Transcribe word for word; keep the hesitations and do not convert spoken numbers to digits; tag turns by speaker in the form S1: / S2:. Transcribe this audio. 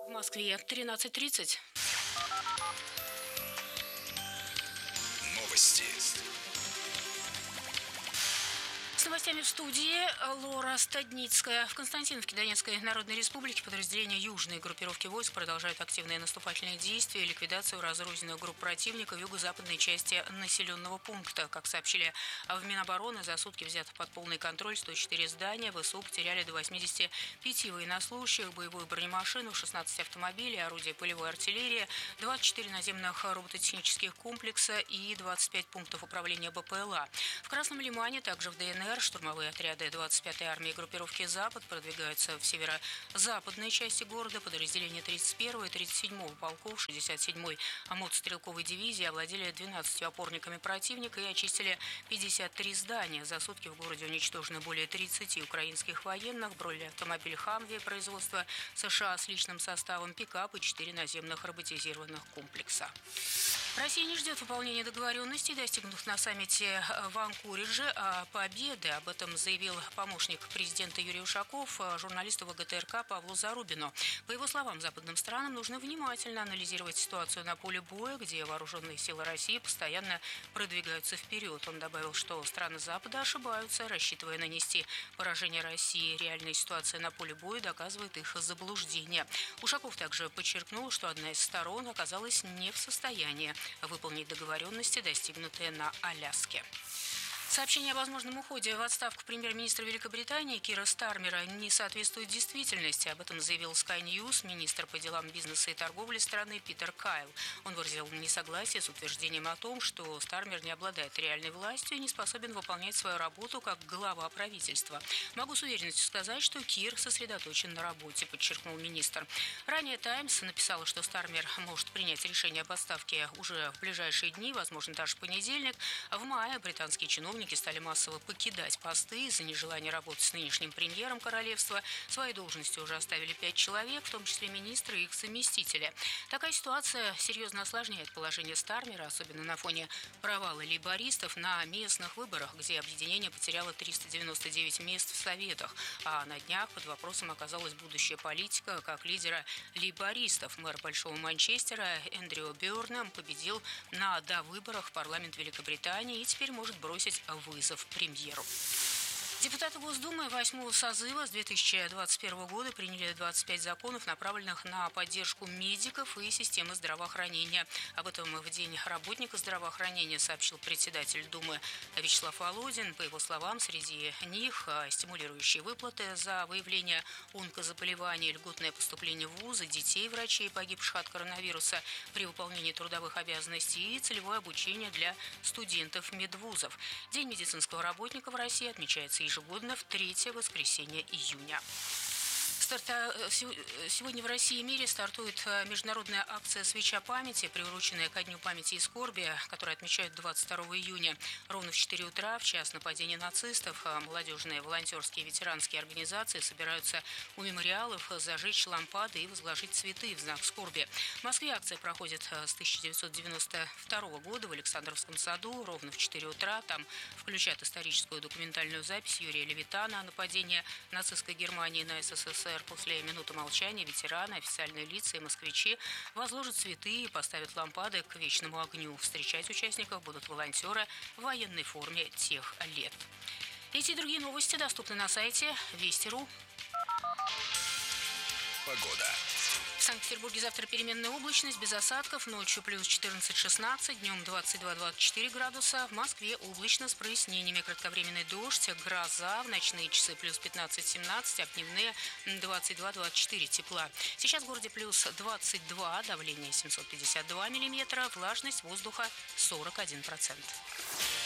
S1: В Москве тринадцать тридцать.
S2: Новости.
S1: С новостями в студии Лора Стадницкая. В Константиновке Донецкой Народной Республики подразделения южной группировки войск продолжают активные наступательные действия и ликвидацию разрозненных групп противника в юго-западной части населенного пункта. Как сообщили в Минобороны, за сутки взято под полный контроль сто четыре здания, ВСУ потеряли до восьмидесяти пяти военнослужащих, боевую бронемашину, шестнадцать автомобилей, орудия полевой артиллерии, двадцать четыре наземных робототехнических комплекса и двадцать пять пунктов управления БПЛА. В Красном Лимане, также в ДНР, штурмовые отряды двадцать пятой армии группировки «Запад» продвигаются в северо-западной части города. Подразделения тридцать первого и тридцать седьмого полков шестьдесят седьмой мотострелковой дивизии овладели двенадцатью опорниками противника и очистили пятьдесят три здания. За сутки в городе уничтожено более тридцати украинских военных, бронеавтомобиль «Хамви» производства США с личным составом, пикап и четыре наземных роботизированных комплекса. Россия не ждет выполнения договоренностей, достигнутых на саммите в Анкоридже, а победы. Об этом заявил помощник президента Юрий Ушаков журналисту ВГТРК Павлу Зарубину. По его словам, западным странам нужно внимательно анализировать ситуацию на поле боя, где вооруженные силы России постоянно продвигаются вперед. Он добавил, что страны Запада ошибаются, рассчитывая нанести поражение России. Реальная ситуация на поле боя доказывает их заблуждение. Ушаков также подчеркнул, что одна из сторон оказалась не в состоянии выполнить договоренности, достигнутые на Аляске. Сообщение о возможном уходе в отставку премьер-министра Великобритании Кира Стармера не соответствует действительности. Об этом заявил Sky News министр по делам бизнеса и торговли страны Питер Кайл. Он выразил несогласие с утверждением о том, что Стармер не обладает реальной властью и не способен выполнять свою работу как глава правительства. «Могу с уверенностью сказать, что Кир сосредоточен на работе», подчеркнул министр. Ранее «Таймс» написала, что Стармер может принять решение об отставке уже в ближайшие дни, возможно, даже в понедельник. В мае британские чиновники стали массово покидать посты из-за нежелания работать с нынешним премьером королевства. Свои должности уже оставили пять человек, в том числе министры и их заместители. Такая ситуация серьезно осложняет положение Стармера, особенно на фоне провала лейбористов на местных выборах, где объединение потеряло триста девяносто девять мест в советах. А на днях под вопросом оказалась будущая политика как лидера лейбористов. Мэр Большого Манчестера Эндрю Бёрнам победил на довыборах в парламент Великобритании и теперь может бросить вызов премьеру. Депутаты Госдумы восьмого созыва с две тысячи двадцать первого года приняли двадцать пять законов, направленных на поддержку медиков и системы здравоохранения. Об этом в День работника здравоохранения сообщил председатель Думы Вячеслав Володин. По его словам, среди них стимулирующие выплаты за выявление онкозаболеваний, льготное поступление в вузы, детей врачей, погибших от коронавируса при выполнении трудовых обязанностей и целевое обучение для студентов медвузов. День медицинского работника в России отмечается ежегодно в третье воскресенье июня. Старта... Сегодня в России и мире стартует международная акция «Свеча памяти», приуроченная ко Дню памяти и скорби, которую отмечают двадцать второго июня. Ровно в четыре утра, в час нападения нацистов, молодежные, волонтерские и ветеранские организации собираются у мемориалов зажечь лампады и возложить цветы в знак скорби. В Москве акция проходит с тысяча девятьсот девяносто второго года в Александровском саду. Ровно в четыре утра там включат историческую документальную запись Юрия Левитана о нападении нацистской Германии на СССР. После минуты молчания ветераны, официальные лица и москвичи возложат цветы и поставят лампады к вечному огню. Встречать участников будут волонтеры в военной форме тех лет. Эти и другие новости доступны на сайте вести точка ру.
S2: Погода.
S1: В Санкт-Петербурге завтра переменная облачность, без осадков, ночью плюс четырнадцать-шестнадцать, днем двадцать два - двадцать четыре градуса. В Москве облачно с прояснениями, кратковременный дождь, гроза, в ночные часы плюс пятнадцать-семнадцать, а в дневные двадцать два - двадцать четыре тепла. Сейчас в городе плюс двадцать два, давление семьсот пятьдесят два миллиметра, влажность воздуха сорок один процент.